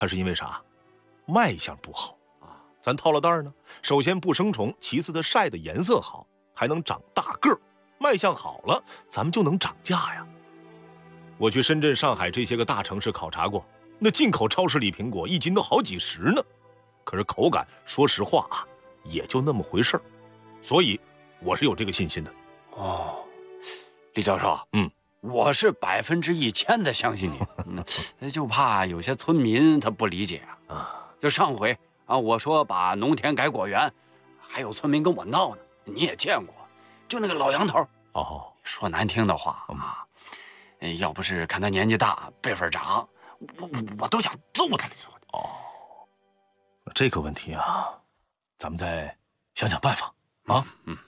它是因为啥？卖相不好啊。咱套了袋呢，首先不生虫，其次它晒的颜色好，还能长大个儿。卖相好了，咱们就能涨价呀。我去深圳、上海这些个大城市考察过，那进口超市里苹果1斤都好几十呢，可是口感，说实话啊，也就那么回事儿。所以我是有这个信心的。 哦，李教授，我是1000%的相信你，就怕有些村民他不理解啊。就上回啊，我说把农田改果园，还有村民跟我闹呢，你也见过，就那个老杨头。 哦， 说难听的话啊，要不是看他年纪大，辈分长，我都想揍他了。 哦，这个问题啊，咱们再想想办法啊。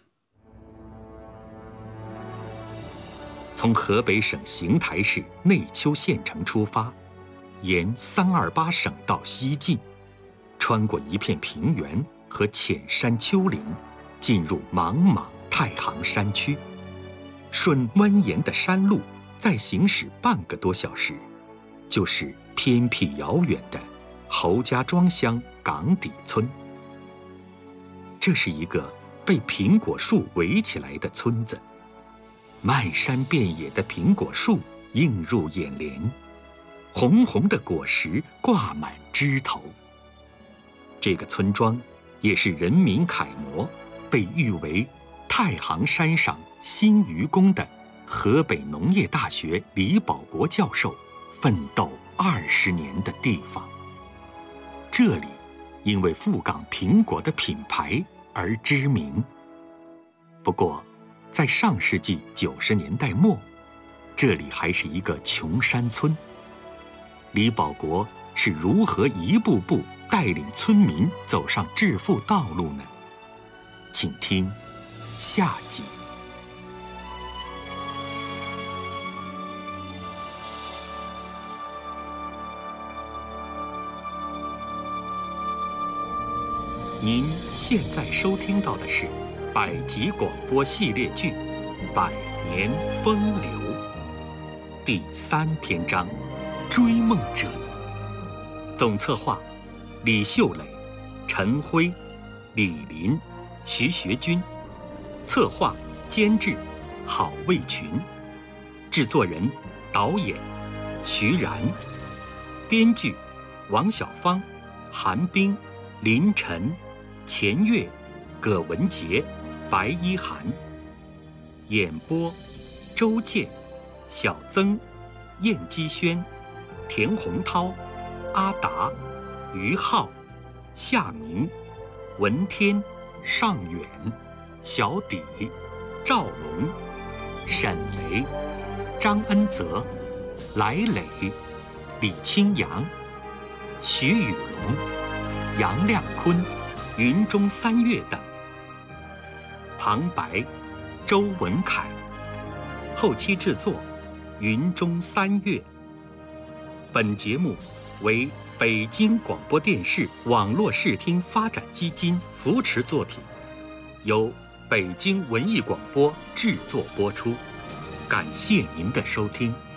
从河北省邢台市内丘县城出发，沿328省道西进，穿过一片平原和浅山丘陵，进入茫茫太行山区。顺蜿蜒的山路，再行驶半个多小时，就是偏僻遥远的侯家庄乡岗底村。这是一个被苹果树围起来的村子，漫山遍野的苹果树映入眼帘，红红的果实挂满枝头。这个村庄也是人民楷模，被誉为太行山上新愚公的河北农业大学李保国教授奋斗20年的地方。这里因为富港苹果的品牌而知名。不过在上世纪90年代末，这里还是一个穷山村。李保国是如何一步步带领村民走上致富道路呢？请听下集。您现在收听到的是百集广播系列剧《百年风流》第3篇章《追梦者》。总策划李秀磊、陈辉、李林、徐学军，策划监制郝卫群，制作人导演徐然，编剧王小芳、韩冰、林晨、钱月、葛文杰、白一涵，演播周健、小曾、燕姬轩、田洪涛、阿达、于浩、夏明、文天、尚远、小底、赵龙、沈雷、张恩泽、来磊、李清扬、徐雨龙、杨亮坤、云中三月等。旁白周文凯，后期制作云中三月。本节目为北京广播电视网络视听发展基金扶持作品，由北京文艺广播制作播出。感谢您的收听。